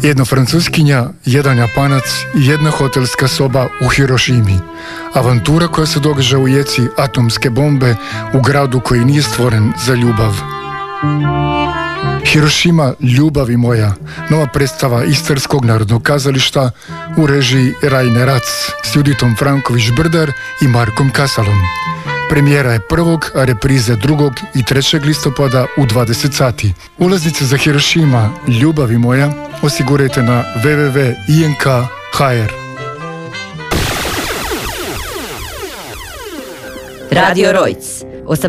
Jedna francuskinja, jedan Japanac i jedna hotelska soba u Hirošimi. Avantura koja se događa u jeci atomske bombe u gradu koji nije stvoren za ljubav. Hirošima, ljubavi moja, nova predstava Istarskog narodnog kazališta u režiji Rajne Rac s Juditom Franković-Brdar i Markom Kasalom. Premijera je 1. a reprize 2. i 3. listopada u 20 sati. Ulaznice za Hirošima, ljubavi moja, osigurajte na www.ink.hr. Radio Rojc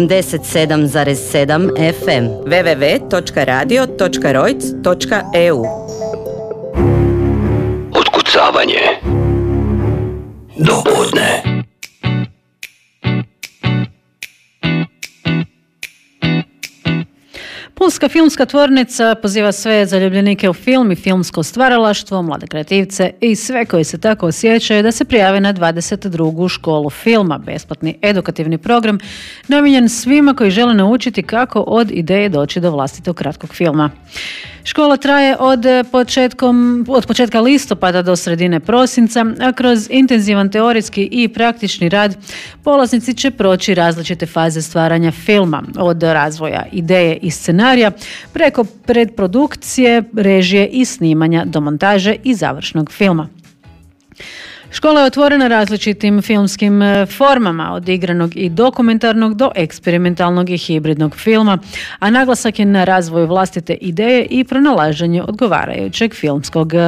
87,7 FM www.radio.rojc.eu. Otkucavanje do podne. Pulska filmska tvornica poziva sve zaljubljenike u film i filmsko stvaralaštvo, mlade kreativce i sve koji se tako osjećaju da se prijave na 22. školu filma, besplatni edukativni program namijenjen svima koji žele naučiti kako od ideje doći do vlastitog kratkog filma. Škola traje od početka listopada do sredine prosinca, a kroz intenzivan teorijski i praktični rad polaznici će proći različite faze stvaranja filma, od razvoja ideje i scenarija preko predprodukcije, režije i snimanja do montaže i završnog filma. Škola je otvorena različitim filmskim formama, od igranog i dokumentarnog do eksperimentalnog i hibridnog filma, a naglasak je na razvoju vlastite ideje i pronalaženju odgovarajućeg filmskog